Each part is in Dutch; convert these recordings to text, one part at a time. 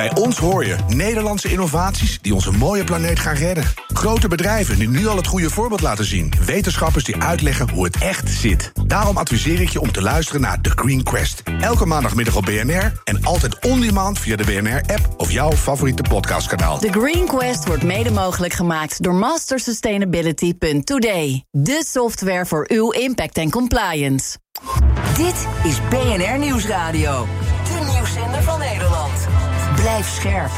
Bij ons hoor je Nederlandse innovaties die onze mooie planeet gaan redden. Grote bedrijven die nu al het goede voorbeeld laten zien. Wetenschappers die uitleggen hoe het echt zit. Daarom adviseer ik je om te luisteren naar The Green Quest. Elke maandagmiddag op BNR en altijd on-demand via de BNR-app of jouw favoriete podcastkanaal. The Green Quest wordt mede mogelijk gemaakt door mastersustainability.today. De software voor uw impact en compliance. Dit is BNR Nieuwsradio. De nieuwszender van Nederland. Blijf scherp.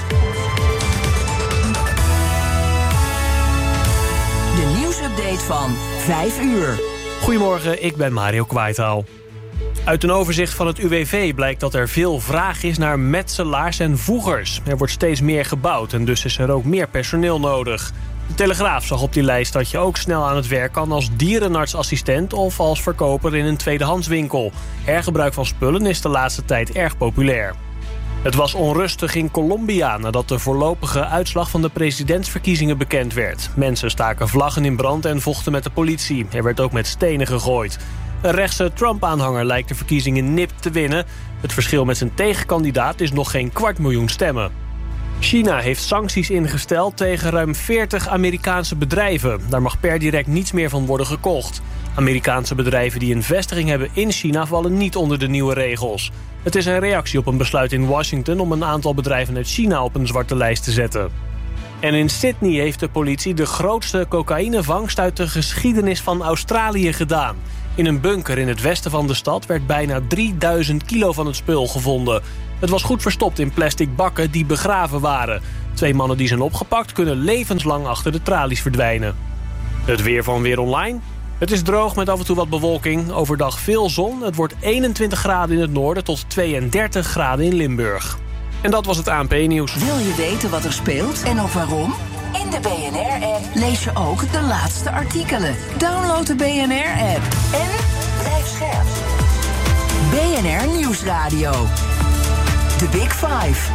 De nieuwsupdate van 5 uur. Goedemorgen, ik ben Mario Kwaitaal. Uit een overzicht van het UWV blijkt dat er veel vraag is naar metselaars en voegers. Er wordt steeds meer gebouwd en dus is er ook meer personeel nodig. De Telegraaf zag op die lijst dat je ook snel aan het werk kan als dierenartsassistent of als verkoper in een tweedehandswinkel. Hergebruik van spullen is de laatste tijd erg populair. Het was onrustig in Colombia nadat de voorlopige uitslag van de presidentsverkiezingen bekend werd. Mensen staken vlaggen in brand en vochten met de politie. Er werd ook met stenen gegooid. Een rechtse Trump-aanhanger lijkt de verkiezingen nipt te winnen. Het verschil met zijn tegenkandidaat is nog geen 250.000 stemmen. China heeft sancties ingesteld tegen ruim 40 Amerikaanse bedrijven. Daar mag per direct niets meer van worden gekocht. Amerikaanse bedrijven die een vestiging hebben in China vallen niet onder de nieuwe regels. Het is een reactie op een besluit in Washington om een aantal bedrijven uit China op een zwarte lijst te zetten. En in Sydney heeft de politie de grootste cocaïnevangst uit de geschiedenis van Australië gedaan. In een bunker in het westen van de stad werd bijna 3000 kilo van het spul gevonden. Het was goed verstopt in plastic bakken die begraven waren. 2 mannen die zijn opgepakt kunnen levenslang achter de tralies verdwijnen. Het weer van Weer Online. Het is droog met af en toe wat bewolking. Overdag veel zon. Het wordt 21 graden in het noorden tot 32 graden in Limburg. En dat was het ANP-nieuws. Wil je weten wat er speelt en ook waarom? In de BNR-app lees je ook de laatste artikelen. Download de BNR-app en blijf scherp. BNR Nieuwsradio. The Big Five.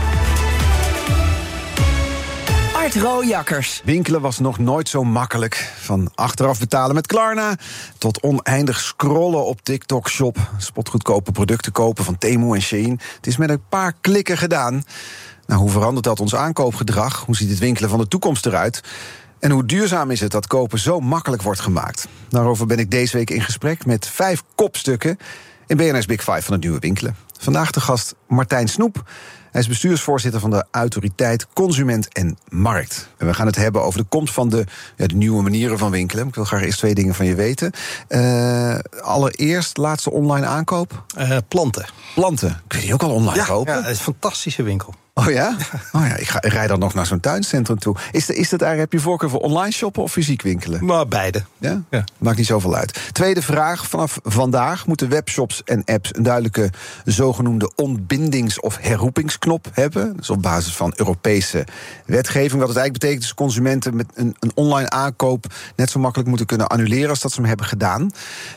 Art Rooijakkers. Winkelen was nog nooit zo makkelijk. Van achteraf betalen met Klarna tot oneindig scrollen op TikTok Shop. Spotgoedkope producten kopen van Temu en Shein. Het is met een paar klikken gedaan. Nou, hoe verandert dat ons aankoopgedrag? Hoe ziet het winkelen van de toekomst eruit? En hoe duurzaam is het dat kopen zo makkelijk wordt gemaakt? Daarover ben ik deze week in gesprek met 5 kopstukken in BNR's Big Five van het nieuwe winkelen. Vandaag de gast Martijn Snoep. Hij is bestuursvoorzitter van de Autoriteit Consument en Markt. En we gaan het hebben over de komst van de nieuwe manieren van winkelen. Ik wil graag eerst 2 dingen van je weten. Allereerst, laatste online aankoop? Planten. Planten. Kun je die ook al online kopen? Ja, het is een fantastische winkel. Oh ja? Oh ja, ik rijd dan nog naar zo'n tuincentrum toe. Is dat eigenlijk, heb je voorkeur voor online shoppen of fysiek winkelen? Maar beide. Ja? Maakt niet zoveel uit. Tweede vraag. Vanaf vandaag moeten webshops en apps een duidelijke zogenoemde ontbindings- of herroepingsknop hebben. Dus op basis van Europese wetgeving. Wat het eigenlijk betekent is consumenten met een online aankoop net zo makkelijk moeten kunnen annuleren als dat ze hem hebben gedaan.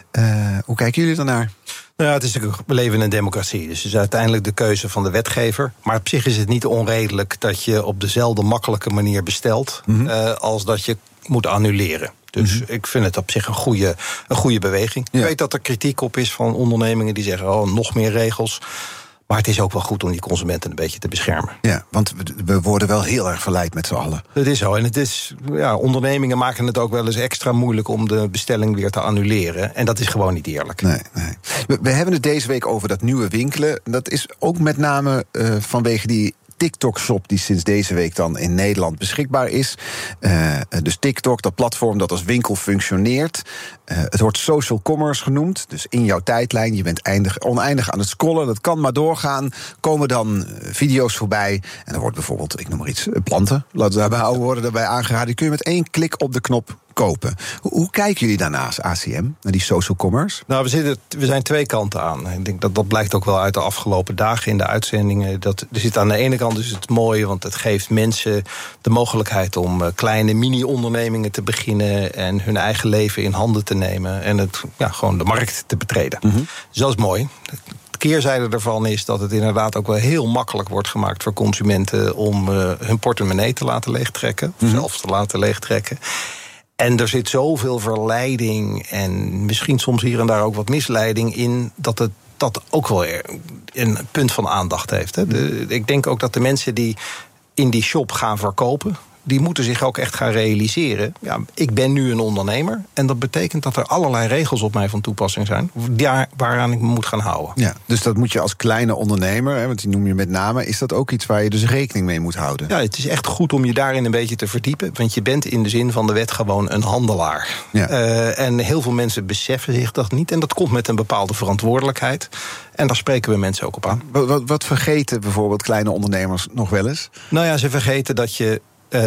Hoe kijken jullie daarnaar? Nou, het is natuurlijk, we leven in een democratie, dus het is uiteindelijk de keuze van de wetgever. Maar op zich is het niet onredelijk dat je op dezelfde makkelijke manier bestelt als dat je moet annuleren. Dus ik vind het op zich een goede beweging. Ja. Ik weet dat er kritiek op is van ondernemingen die zeggen, nog meer regels. Maar het is ook wel goed om die consumenten een beetje te beschermen. Ja, want we worden wel heel erg verleid met z'n allen. Dat is zo. En het is, ondernemingen maken het ook wel eens extra moeilijk om de bestelling weer te annuleren. En dat is gewoon niet eerlijk. Nee. We hebben het deze week over dat nieuwe winkelen. Dat is ook met name vanwege die TikTok-shop die sinds deze week dan in Nederland beschikbaar is. Dus TikTok, dat platform dat als winkel functioneert. Het wordt social commerce genoemd. Dus in jouw tijdlijn, je bent oneindig aan het scrollen. Dat kan maar doorgaan. Komen dan video's voorbij. En dan wordt bijvoorbeeld, ik noem maar iets, planten. Laten we daarbij houden, worden daarbij aangeraden. Die kun je met 1 klik op de knop kopen. Hoe kijken jullie daarnaast, ACM, naar die social commerce? Nou, we zijn 2 kanten aan. Ik denk dat blijkt ook wel uit de afgelopen dagen in de uitzendingen. Er zit aan de ene kant dus het mooie, want het geeft mensen de mogelijkheid om kleine mini-ondernemingen te beginnen en hun eigen leven in handen te nemen en gewoon de markt te betreden. Dus dat is mooi. De keerzijde daarvan is dat het inderdaad ook wel heel makkelijk wordt gemaakt voor consumenten om hun portemonnee te laten leegtrekken, of zelf te laten leegtrekken. En er zit zoveel verleiding en misschien soms hier en daar ook wat misleiding in dat het dat ook wel een punt van aandacht heeft. Hè. Ik denk ook dat de mensen die in die shop gaan verkopen, die moeten zich ook echt gaan realiseren. Ja, ik ben nu een ondernemer. En dat betekent dat er allerlei regels op mij van toepassing zijn, waaraan ik me moet gaan houden. Ja, dus dat moet je als kleine ondernemer, hè, want die noem je met name, is dat ook iets waar je dus rekening mee moet houden? Ja, het is echt goed om je daarin een beetje te verdiepen. Want je bent in de zin van de wet gewoon een handelaar. Ja. En heel veel mensen beseffen zich dat niet. En dat komt met een bepaalde verantwoordelijkheid. En daar spreken we mensen ook op aan. Wat vergeten bijvoorbeeld kleine ondernemers nog wel eens? Nou ja, ze vergeten dat je...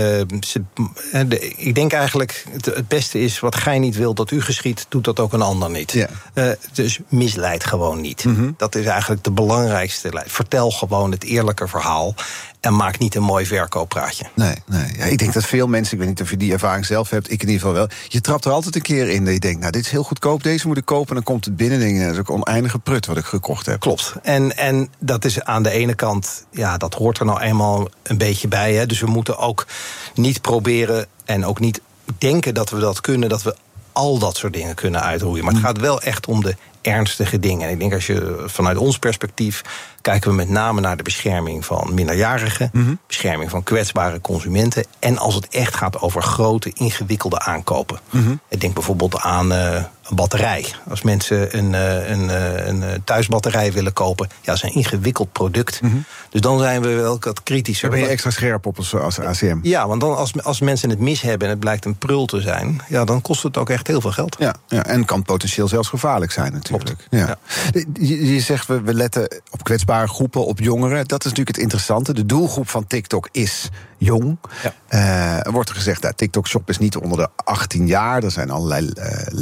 ik denk eigenlijk, het beste is, wat gij niet wilt dat u geschiet, doet dat ook een ander niet. Ja. Dus misleid gewoon niet. Mm-hmm. Dat is eigenlijk de belangrijkste. Vertel gewoon het eerlijke verhaal en maak niet een mooi verkooppraatje. Nee. Ja, ik denk dat veel mensen, ik weet niet of je die ervaring zelf hebt, ik in ieder geval wel, je trapt er altijd een keer in dat je denkt, nou, dit is heel goedkoop, deze moet ik kopen, en dan komt het binnen en denk je, dat is ook oneindige prut wat ik gekocht heb. Klopt. En dat is aan de ene kant, ja, dat hoort er nou eenmaal een beetje bij. Hè. Dus we moeten ook niet proberen en ook niet denken dat we dat kunnen, dat we al dat soort dingen kunnen uitroeien. Maar het gaat wel echt om de ernstige dingen. En ik denk, als je vanuit ons perspectief kijken we met name naar de bescherming van minderjarigen, bescherming van kwetsbare consumenten, en als het echt gaat over grote, ingewikkelde aankopen. Ik denk bijvoorbeeld aan een batterij. Als mensen een thuisbatterij willen kopen, ja, dat is een ingewikkeld product. Dus dan zijn we wel wat kritischer. Daar ben je extra scherp op als ACM. Ja, want dan als mensen het mis hebben en het blijkt een prul te zijn, ja, dan kost het ook echt heel veel geld. Ja, en kan potentieel zelfs gevaarlijk zijn natuurlijk. Ja. Je zegt, we letten op kwetsbare groepen, op jongeren. Dat is natuurlijk het interessante. De doelgroep van TikTok is jong. Ja. Er wordt er gezegd, dat TikTok Shop is niet onder de 18 jaar. Er zijn allerlei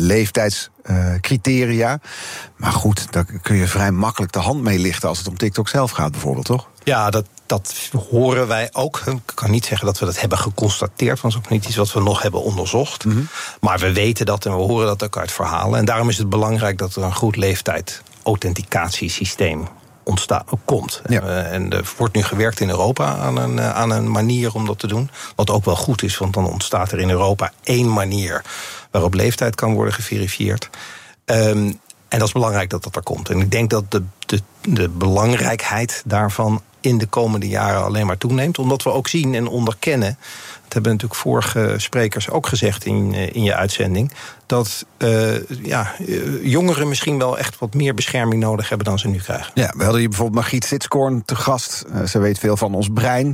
leeftijdscriteria. Maar goed, daar kun je vrij makkelijk de hand mee lichten als het om TikTok zelf gaat bijvoorbeeld, toch? Ja, dat horen wij ook. Ik kan niet zeggen dat we dat hebben geconstateerd, want dat is ook niet iets wat we nog hebben onderzocht. Maar we weten dat en we horen dat ook uit verhalen. En daarom is het belangrijk dat er een goed leeftijd-authenticatiesysteem komt. Ja. En er wordt nu gewerkt in Europa aan een manier om dat te doen. Wat ook wel goed is, want dan ontstaat er in Europa één manier waarop leeftijd kan worden geverifieerd. En dat is belangrijk dat dat er komt. En ik denk dat de belangrijkheid daarvan in de komende jaren alleen maar toeneemt. Omdat we ook zien en onderkennen, dat hebben natuurlijk vorige sprekers ook gezegd in je uitzending, dat jongeren misschien wel echt wat meer bescherming nodig hebben dan ze nu krijgen. Ja, we hadden hier bijvoorbeeld Margriet Sitskoorn te gast. Ze weet veel van ons brein.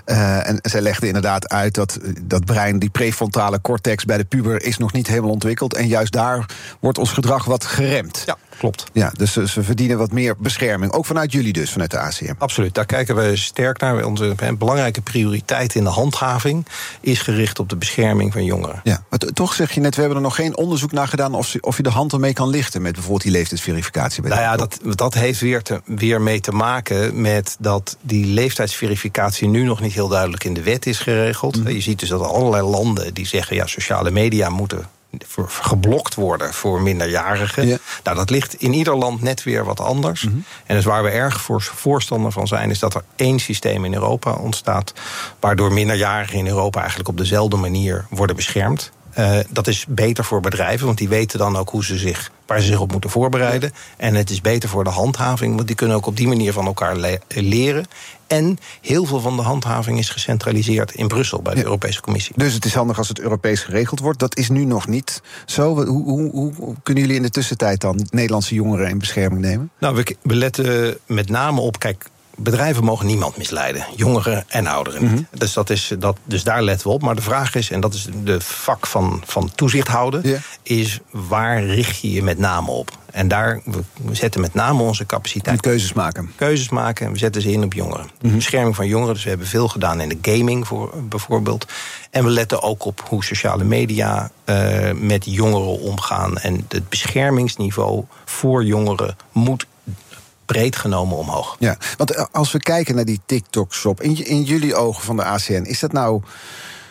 En zij legde inderdaad uit dat brein, die prefrontale cortex bij de puber, is nog niet helemaal ontwikkeld. En juist daar wordt ons gedrag wat geremd. Ja, klopt. Ja, dus ze verdienen wat meer bescherming. Ook vanuit jullie dus, vanuit de ACM. Absoluut, daar kijken we sterk naar. Onze belangrijke prioriteit in de handhaving is gericht op de bescherming van jongeren. Ja, maar toch zeg je net, we hebben er nog geen onderzoek naar gedaan of je de hand ermee kan lichten met bijvoorbeeld die leeftijdsverificatie. Nou ja, dat heeft weer mee te maken met dat die leeftijdsverificatie nu nog niet heel duidelijk in de wet is geregeld. Je ziet dus dat er allerlei landen die zeggen, ja, sociale media moeten geblokt worden voor minderjarigen. Ja. Nou, dat ligt in ieder land net weer wat anders. En dus waar we erg voorstander van zijn, is dat er één systeem in Europa ontstaat, waardoor minderjarigen in Europa eigenlijk op dezelfde manier worden beschermd. Dat is beter voor bedrijven, want die weten dan ook waar ze zich op moeten voorbereiden. En het is beter voor de handhaving, want die kunnen ook op die manier van elkaar leren. En heel veel van de handhaving is gecentraliseerd in Brussel bij de Europese Commissie. Dus het is handig als het Europees geregeld wordt. Dat is nu nog niet zo. Hoe kunnen jullie in de tussentijd dan Nederlandse jongeren in bescherming nemen? Nou, we letten met name op, kijk, bedrijven mogen niemand misleiden. Jongeren en ouderen niet. Dus daar letten we op. Maar de vraag is, en dat is de vak van toezicht houden, is waar richt je je met name op? En we zetten met name onze capaciteit. Keuzes maken. En we zetten ze in op jongeren. Bescherming van jongeren. Dus we hebben veel gedaan in de gaming bijvoorbeeld. En we letten ook op hoe sociale media met jongeren omgaan. En het beschermingsniveau voor jongeren moet breed genomen omhoog. Ja, want als we kijken naar die TikTok-shop, in jullie ogen van de ACN, is dat nou,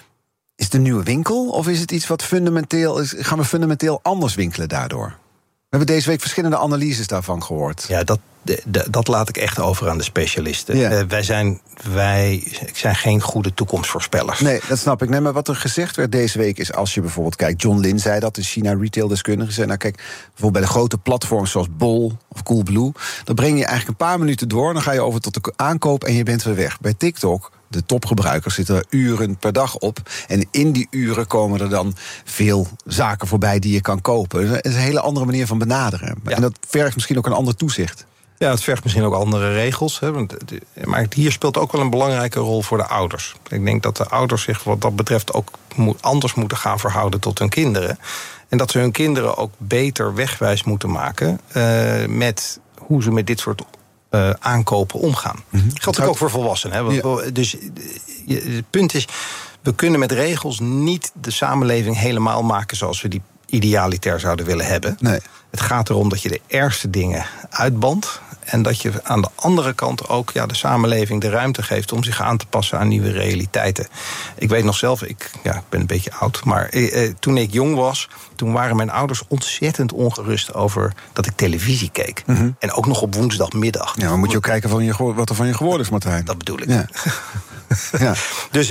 is het een nieuwe winkel? Of is het iets wat fundamenteel is? Gaan we fundamenteel anders winkelen daardoor? We hebben deze week verschillende analyses daarvan gehoord. Ja, dat laat ik echt over aan de specialisten. Ja. Wij zijn geen goede toekomstvoorspellers. Nee, dat snap ik. Nee, maar wat er gezegd werd deze week is, als je bijvoorbeeld kijkt, John Lin zei dat, de China retaildeskundige zei, nou kijk, bijvoorbeeld bij de grote platforms zoals Bol of Coolblue, dan breng je eigenlijk een paar minuten door, dan ga je over tot de aankoop en je bent weer weg. Bij TikTok, de topgebruikers zitten er uren per dag op. En in die uren komen er dan veel zaken voorbij die je kan kopen. Dat is een hele andere manier van benaderen. Ja. En dat vergt misschien ook een ander toezicht. Ja, het vergt misschien ook andere regels. Hè, maar hier speelt ook wel een belangrijke rol voor de ouders. Ik denk dat de ouders zich wat dat betreft ook anders moeten gaan verhouden tot hun kinderen. En dat ze hun kinderen ook beter wegwijs moeten maken met hoe ze met dit soort aankopen omgaan. Mm-hmm. Geldt ook voor volwassenen. Hè? Ja. Dus het punt is, we kunnen met regels niet de samenleving helemaal maken zoals we die idealitair zouden willen hebben. Nee. Het gaat erom dat je de ergste dingen uitbandt. En dat je aan de andere kant ook de samenleving de ruimte geeft om zich aan te passen aan nieuwe realiteiten. Ik weet nog zelf, ik ben een beetje oud, maar toen ik jong was, toen waren mijn ouders ontzettend ongerust over dat ik televisie keek. Mm-hmm. En ook nog op woensdagmiddag. Ja, maar moet je ook kijken wat er van je geworden is, Martijn. Dat bedoel ik. Ja. Ja. Dus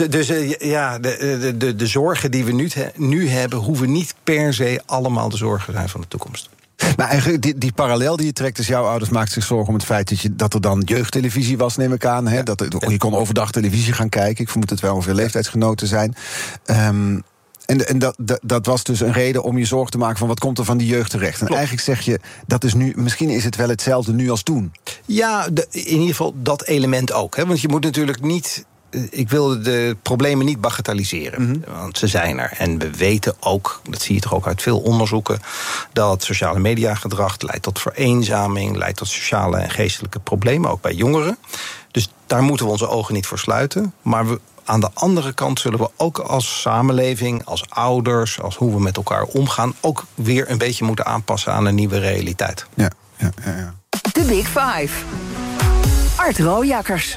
de zorgen die we nu hebben, hoeven niet per se allemaal de zorgen zijn van de toekomst. Maar eigenlijk die parallel die je trekt, dus jouw ouders maakten zich zorgen om het feit dat er dan jeugdtelevisie was, neem ik aan. Hè? Ja. Je kon overdag televisie gaan kijken. Ik vermoed dat het wel ongeveer leeftijdsgenoten zijn. En dat was dus een reden om je zorgen te maken van wat komt er van die jeugd terecht. En Klopt. Eigenlijk zeg je, dat is nu, misschien is het wel hetzelfde nu als toen. Ja, in ieder geval dat element ook. Hè? Want je moet natuurlijk niet. Ik wil de problemen niet bagatelliseren, mm-hmm. Want ze zijn er. En we weten ook, dat zie je toch ook uit veel onderzoeken, dat sociale mediagedrag leidt tot vereenzaming, leidt tot sociale en geestelijke problemen, ook bij jongeren. Dus daar moeten we onze ogen niet voor sluiten. Maar aan de andere kant zullen we ook als samenleving, als ouders, als hoe we met elkaar omgaan, ook weer een beetje moeten aanpassen aan een nieuwe realiteit. Ja. The Big Five. Art Rooijakkers.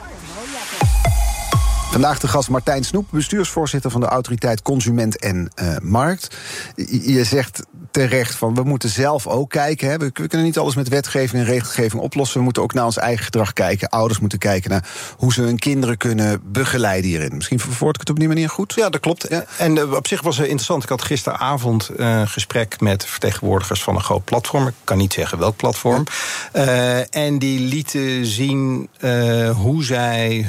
Vandaag de gast Martijn Snoep, bestuursvoorzitter van de Autoriteit Consument en Markt. Je zegt terecht van, we moeten zelf ook kijken. Hè. We kunnen niet alles met wetgeving en regelgeving oplossen. We moeten ook naar ons eigen gedrag kijken. Ouders moeten kijken naar hoe ze hun kinderen kunnen begeleiden hierin. Misschien verwoord ik het op die manier goed? Ja, dat klopt. Ja. En op zich was het interessant. Ik had gisteravond een gesprek met vertegenwoordigers van een groot platform. Ik kan niet zeggen welk platform. Ja. En die lieten zien hoe zij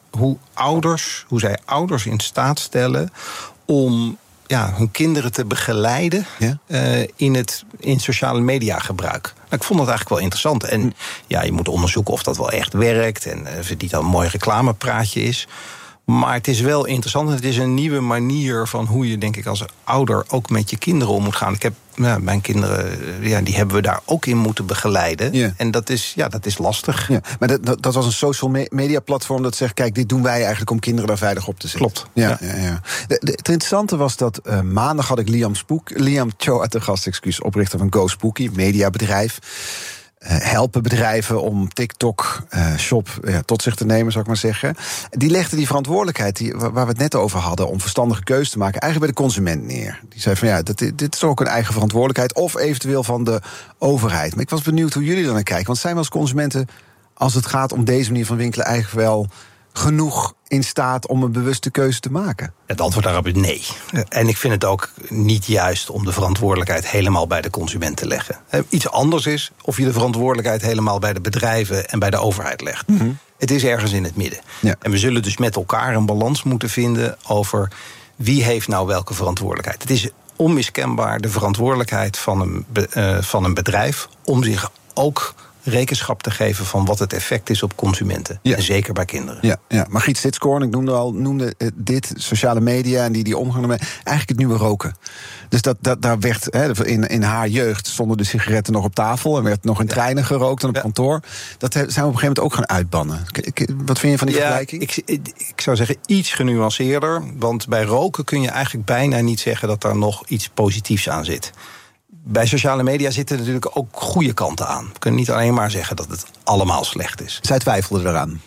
ouders in staat stellen om hun kinderen te begeleiden in sociale media gebruik. Nou, ik vond dat eigenlijk wel interessant. En je moet onderzoeken of dat wel echt werkt en of het niet een mooi reclamepraatje is. Maar het is wel interessant en het is een nieuwe manier van hoe je, denk ik, als ouder ook met je kinderen om moet gaan. Ik heb mijn kinderen, die hebben we daar ook in moeten begeleiden. Yeah. En dat is lastig. Ja. Maar dat was een social media platform dat zegt, kijk, dit doen wij eigenlijk om kinderen daar veilig op te zetten. Klopt. Ja. Het interessante was dat maandag had ik Liam Choa te gast, oprichter van Go Spooky, mediabedrijf. Helpen bedrijven om TikTok Shop tot zich te nemen, zou ik maar zeggen. Die legde die verantwoordelijkheid waar we het net over hadden om verstandige keuzes te maken, eigenlijk bij de consument neer. Die zei van dit is ook een eigen verantwoordelijkheid of eventueel van de overheid. Maar ik was benieuwd hoe jullie er naar kijken. Want zijn we als consumenten, als het gaat om deze manier van winkelen, eigenlijk wel genoeg in staat om een bewuste keuze te maken? Het antwoord daarop is nee. En ik vind het ook niet juist om de verantwoordelijkheid helemaal bij de consument te leggen. Iets anders is of je de verantwoordelijkheid helemaal bij de bedrijven en bij de overheid legt. Mm-hmm. Het is ergens in het midden. Ja. En we zullen dus met elkaar een balans moeten vinden over wie heeft nou welke verantwoordelijkheid. Het is onmiskenbaar de verantwoordelijkheid van een bedrijf om zich ook rekenschap te geven van wat het effect is op consumenten. Ja. En zeker bij kinderen. Ja. Margriet Stitskoorn, ik noemde dit, sociale media en die omgang ermee, eigenlijk het nieuwe roken. Dus daar werd, in haar jeugd stonden de sigaretten nog op tafel en werd nog in treinen gerookt en op kantoor. Dat zijn we op een gegeven moment ook gaan uitbannen. Wat vind je van die vergelijking? Ik zou zeggen iets genuanceerder, want bij roken kun je eigenlijk bijna niet zeggen dat daar nog iets positiefs aan zit. Bij sociale media zitten natuurlijk ook goede kanten aan. We kunnen niet alleen maar zeggen dat het allemaal slecht is. Zij twijfelden eraan?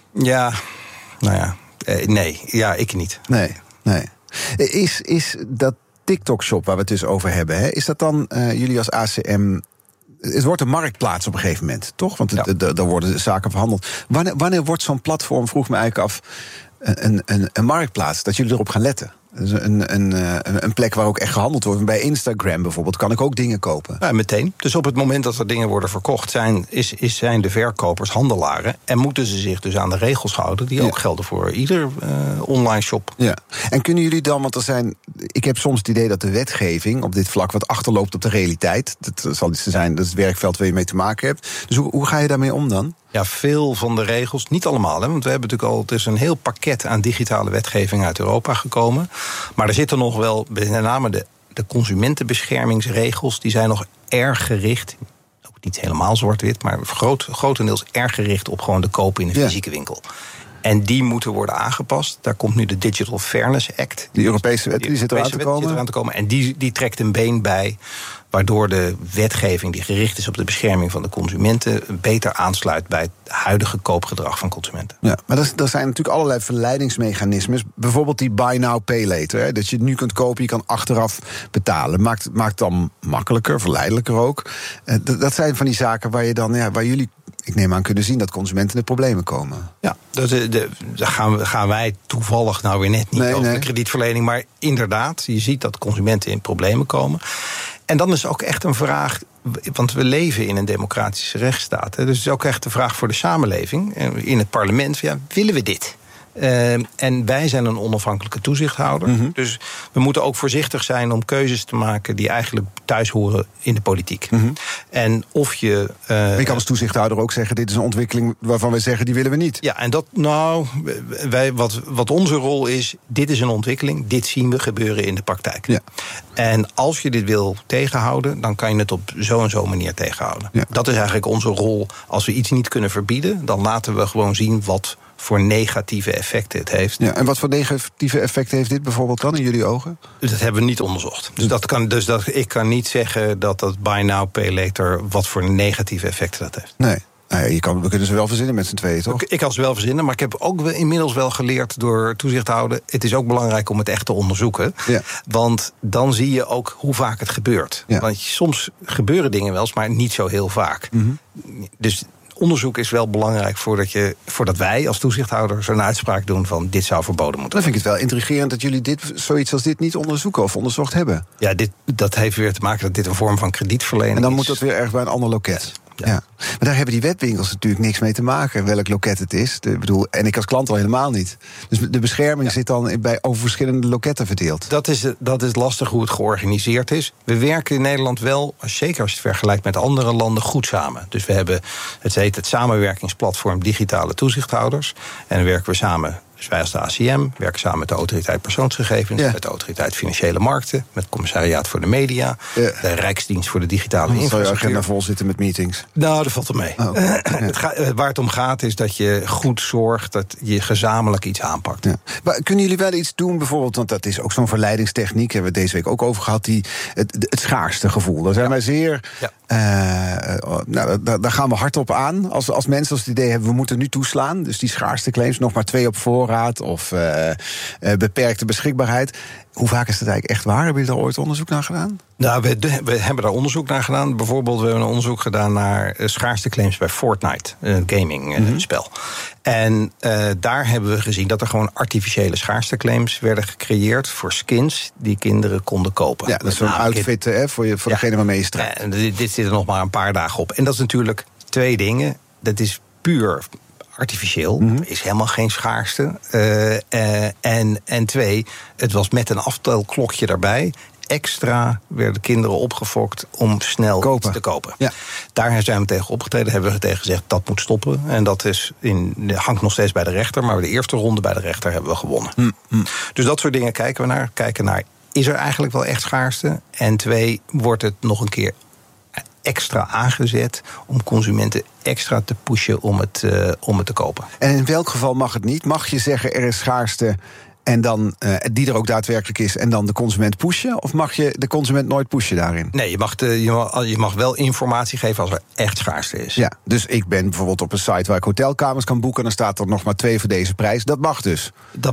Nee. Ja, ik niet. Nee. Is dat TikTok-shop waar we het dus over hebben, is dat dan jullie als ACM het wordt een marktplaats op een gegeven moment, toch? Want daar worden zaken verhandeld. Wanneer wordt zo'n platform, vroeg me eigenlijk af, een marktplaats, dat jullie erop gaan letten? Dus een plek waar ook echt gehandeld wordt. Bij Instagram bijvoorbeeld kan ik ook dingen kopen. Ja, meteen. Dus op het moment dat er dingen worden verkocht, zijn de verkopers handelaren. En moeten ze zich dus aan de regels houden die ook gelden voor ieder online shop. Ja. En kunnen jullie dan, want ik heb soms het idee dat de wetgeving op dit vlak wat achterloopt op de realiteit. Dat zal iets zijn, dat is het werkveld waar je mee te maken hebt. Dus hoe ga je daarmee om dan? Ja, veel van de regels, niet allemaal. Want we hebben natuurlijk het is een heel pakket aan digitale wetgeving uit Europa gekomen. Maar er zitten nog wel, met name de consumentenbeschermingsregels, die zijn nog erg gericht, ook niet helemaal zwart-wit, maar grotendeels erg gericht op gewoon de koop in een fysieke winkel. En die moeten worden aangepast. Daar komt nu de Digital Fairness Act. Die Europese wet die zit eraan te komen. En die trekt een been bij, waardoor de wetgeving die gericht is op de bescherming van de consumenten beter aansluit bij het huidige koopgedrag van consumenten. Ja, maar er zijn natuurlijk allerlei verleidingsmechanismes. Bijvoorbeeld die buy now, pay later. Hè, dat je het nu kunt kopen, je kan achteraf betalen. Maakt het dan makkelijker, verleidelijker ook. Dat zijn van die zaken waar je dan, waar jullie, ik neem aan, kunnen zien dat consumenten in de problemen komen. Ja, daar gaan wij toevallig nou weer net niet over de kredietverlening. Maar inderdaad, je ziet dat consumenten in problemen komen. En dan is ook echt een vraag, want we leven in een democratische rechtsstaat. Dus het is ook echt de vraag voor de samenleving in het parlement. Ja, willen we dit? En wij zijn een onafhankelijke toezichthouder. Mm-hmm. Dus we moeten ook voorzichtig zijn om keuzes te maken die eigenlijk thuis horen in de politiek. Mm-hmm. En of je... Maar je kan als toezichthouder ook zeggen, dit is een ontwikkeling waarvan wij zeggen, die willen we niet. Ja, en wat onze rol is, dit is een ontwikkeling, dit zien we gebeuren in de praktijk. Ja. En als je dit wil tegenhouden, dan kan je het op zo en zo manier tegenhouden. Ja. Dat is eigenlijk onze rol. Als we iets niet kunnen verbieden, dan laten we gewoon zien wat voor negatieve effecten het heeft. Ja, en wat voor negatieve effecten heeft dit bijvoorbeeld dan in jullie ogen? Dat hebben we niet onderzocht. Ik kan niet zeggen dat buy now, pay later, wat voor negatieve effecten dat heeft. Nee. We kunnen ze wel verzinnen met z'n tweeën, toch? Ik kan ze wel verzinnen, maar ik heb ook inmiddels wel geleerd door toezichthouden, het is ook belangrijk om het echt te onderzoeken. Ja. Want dan zie je ook hoe vaak het gebeurt. Ja. Want soms gebeuren dingen wel eens, maar niet zo heel vaak. Mm-hmm. Dus onderzoek is wel belangrijk voordat wij als toezichthouder zo'n uitspraak doen van dit zou verboden moeten worden. Dan vind ik het wel intrigerend dat jullie zoiets als dit niet onderzoeken of onderzocht hebben. Ja, dat heeft weer te maken dat dit een vorm van kredietverlening is. En dan moet dat weer ergens bij een ander loket. Ja. Maar daar hebben die webwinkels natuurlijk niks mee te maken, welk loket het is. En ik als klant al helemaal niet. Dus de bescherming zit dan over verschillende loketten verdeeld. Dat is lastig hoe het georganiseerd is. We werken in Nederland wel, zeker als je het vergelijkt met andere landen, goed samen. Dus we hebben, het heet het samenwerkingsplatform Digitale Toezichthouders. En dan werken we samen. Dus wij als de ACM werken samen met de Autoriteit Persoonsgegevens, met de Autoriteit Financiële Markten, met het Commissariaat voor de Media, de Rijksdienst voor de Digitale Infrastructuur. Zou je agenda vol zitten met meetings? Nou, dat valt er mee. Oh, waar het om gaat is dat je goed zorgt dat je gezamenlijk iets aanpakt. Ja. Maar kunnen jullie wel iets doen, bijvoorbeeld, want dat is ook zo'n verleidingstechniek, hebben we deze week ook over gehad, het schaarste gevoel. Daar zijn wij zeer... Ja. Daar gaan we hard op aan. Als mensen als het idee hebben, we moeten nu toeslaan. Dus die schaarste claims, nog maar 2 op voorraad of beperkte beschikbaarheid. Hoe vaak is dat eigenlijk echt waar? Hebben jullie daar ooit onderzoek naar gedaan? Nou, we hebben daar onderzoek naar gedaan. Bijvoorbeeld, we hebben een onderzoek gedaan naar schaarste claims bij Fortnite, een gaming spel. En daar hebben we gezien dat er gewoon artificiële schaarste claims werden gecreëerd voor skins die kinderen konden kopen. Ja, dat is zo'n outfit voor degene waarmee je strijdt. Dit zit er nog maar een paar dagen op. En dat is natuurlijk 2 dingen. Dat is puur artificieel, is helemaal geen schaarste. En 2, het was met een aftelklokje daarbij. Extra werden kinderen opgefokt om snel iets te kopen. Ja. Daar zijn we tegen opgetreden, hebben we tegen gezegd dat moet stoppen. En dat hangt nog steeds bij de rechter, maar de eerste ronde bij de rechter hebben we gewonnen. Dus dat soort dingen kijken we naar. Kijken naar, is er eigenlijk wel echt schaarste? En 2, wordt het nog een keer extra aangezet om consumenten extra te pushen om het te kopen. En in welk geval mag het niet? Mag je zeggen er is schaarste en dan die er ook daadwerkelijk is en dan de consument pushen? Of mag je de consument nooit pushen daarin? Nee, je mag wel informatie geven als er echt schaarste is. Ja, dus ik ben bijvoorbeeld op een site waar ik hotelkamers kan boeken, dan staat er nog maar 2 voor deze prijs. Dat mag dus? Dat mag.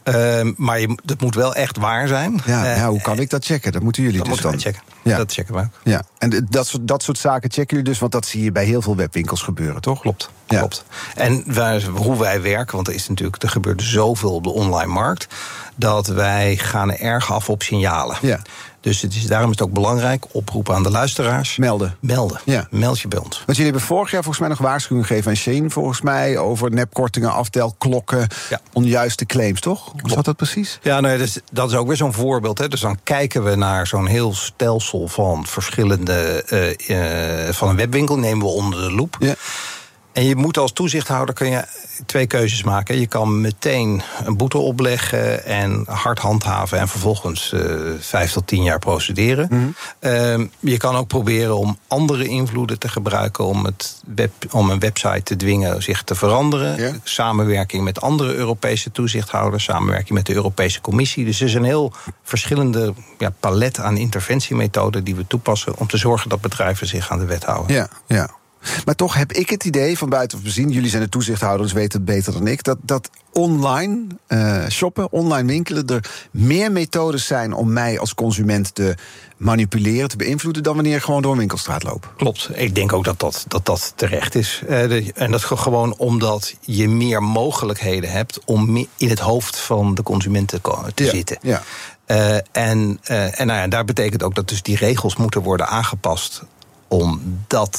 Maar dat moet wel echt waar zijn. Ja, hoe kan ik dat checken? Dat moeten jullie dat dus moeten dan wij checken. Ja. Dat checken we ook. Ja, en dat soort zaken checken jullie dus, want dat zie je bij heel veel webwinkels gebeuren, toch? Klopt. Ja. Klopt. En hoe wij werken, want er gebeurt zoveel op de online markt, dat wij gaan erg af op signalen. Ja. Dus daarom is het ook belangrijk, oproepen aan de luisteraars. Melden. Ja. Meld je bij ons. Want jullie hebben vorig jaar volgens mij nog waarschuwing gegeven aan Shein, volgens mij, over nepkortingen, aftelklokken, onjuiste claims, toch? Hoe zat dat precies? Ja, dat is ook weer zo'n voorbeeld. Hè. Dus dan kijken we naar zo'n heel stelsel van verschillende van een webwinkel, nemen we onder de loep. Ja. En je moet als toezichthouder kun je 2 keuzes maken. Je kan meteen een boete opleggen en hard handhaven en vervolgens 5 tot 10 jaar procederen. Mm-hmm. Je kan ook proberen om andere invloeden te gebruiken om een website te dwingen zich te veranderen. Ja. Samenwerking met andere Europese toezichthouders, samenwerking met de Europese Commissie. Dus er is een heel verschillende palet aan interventiemethoden die we toepassen om te zorgen dat bedrijven zich aan de wet houden. Ja. Maar toch heb ik het idee, van buitenaf bezien, jullie zijn de toezichthouders, weten het beter dan ik, dat online shoppen, online winkelen, er meer methodes zijn om mij als consument te manipuleren, te beïnvloeden, dan wanneer ik gewoon door een winkelstraat loop. Klopt. Ik denk ook dat terecht is. En dat gewoon omdat je meer mogelijkheden hebt om in het hoofd van de consument te zitten. Ja. En daar betekent ook dat dus die regels moeten worden aangepast om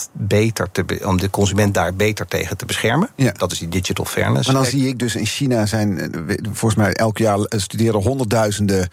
de consument daar beter tegen te beschermen. Ja. Dat is die digital fairness. Maar dan zie ik dus in China volgens mij elk jaar studeren honderdduizenden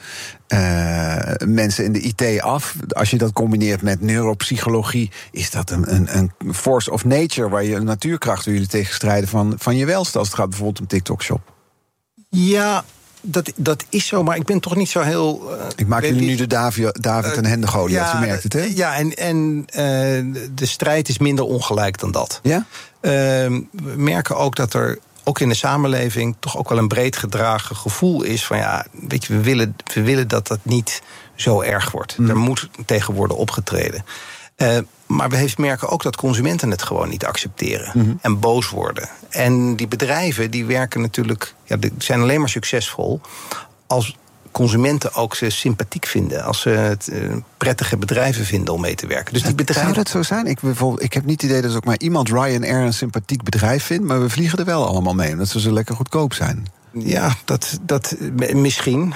mensen in de IT af. Als je dat combineert met neuropsychologie, is dat een force of nature waar je een natuurkracht wil jullie tegen strijden van je welste, als het gaat bijvoorbeeld om TikTok-shop. Ja. Dat is zo, maar ik ben toch niet zo heel... ik maak jullie nu de David en Hendrik Goliath, je merkt het, hè? Ja, en de strijd is minder ongelijk dan dat. Ja? We merken ook dat er ook in de samenleving toch ook wel een breed gedragen gevoel is van weet je, we willen dat dat niet zo erg wordt. Er moet tegen worden opgetreden. Maar we merken ook dat consumenten het gewoon niet accepteren en boos worden. En die bedrijven die werken natuurlijk, die zijn alleen maar succesvol als consumenten ook ze sympathiek vinden, als ze het prettige bedrijven vinden om mee te werken. Dus die bedrijven... Zou dat zo zijn? Ik heb niet het idee dat ook maar iemand Ryanair een sympathiek bedrijf vindt, maar we vliegen er wel allemaal mee, omdat ze zo lekker goedkoop zijn. Ja, dat misschien.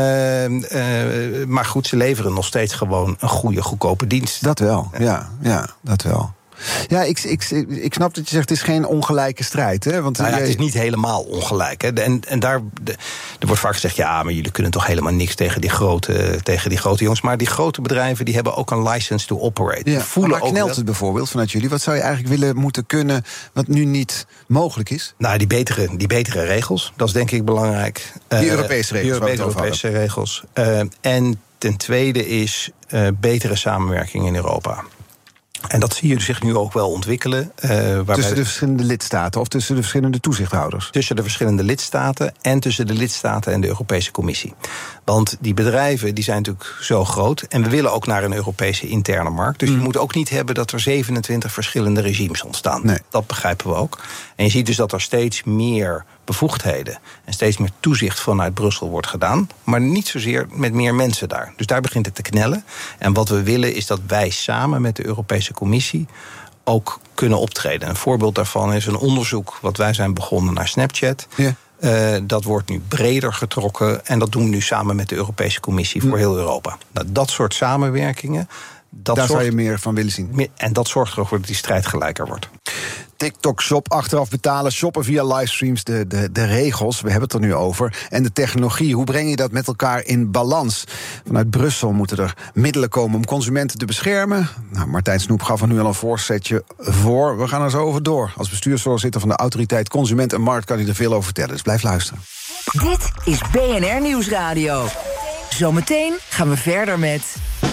Maar goed, ze leveren nog steeds gewoon een goede, goedkope dienst. Dat wel, ja, dat wel. Ja, ik snap dat je zegt, het is geen ongelijke strijd. Hè? Want het is niet helemaal ongelijk. Hè? En er wordt vaak gezegd, maar jullie kunnen toch helemaal niks tegen die grote jongens. Maar die grote bedrijven die hebben ook een license to operate. Ja, maar waar knelt het bijvoorbeeld vanuit jullie? Wat zou je eigenlijk moeten kunnen, wat nu niet mogelijk is? Nou, die betere regels, dat is denk ik belangrijk. Die Europese regels. Die Europese regels. En ten tweede is betere samenwerking in Europa. En dat zie je zich nu ook wel ontwikkelen. Tussen de verschillende lidstaten of tussen de verschillende toezichthouders? Tussen de verschillende lidstaten en tussen de lidstaten en de Europese Commissie. Want die bedrijven die zijn natuurlijk zo groot. En we willen ook naar een Europese interne markt. Dus je moet ook niet hebben dat er 27 verschillende regimes ontstaan. Nee. Dat begrijpen we ook. En je ziet dus dat er steeds meer bevoegdheden en steeds meer toezicht vanuit Brussel wordt gedaan, maar niet zozeer met meer mensen daar. Dus daar begint het te knellen. En wat we willen is dat wij samen met de Europese Commissie ook kunnen optreden. Een voorbeeld daarvan is een onderzoek wat wij zijn begonnen naar Snapchat. Ja. Dat wordt nu breder getrokken en dat doen we nu samen met de Europese Commissie voor heel Europa. Nou, dat soort samenwerkingen, daar zou je meer van willen zien. En dat zorgt ervoor dat die strijd gelijker wordt. TikTok-shop, achteraf betalen, shoppen via livestreams, de regels, we hebben het er nu over. En de technologie, hoe breng je dat met elkaar in balans? Vanuit Brussel moeten er middelen komen om consumenten te beschermen. Nou, Martijn Snoep gaf er nu al een voorzetje voor. We gaan er zo over door. Als bestuursvoorzitter van de Autoriteit Consument en Markt kan hij er veel over vertellen, dus blijf luisteren. Dit is BNR Nieuwsradio. Zometeen gaan we verder met...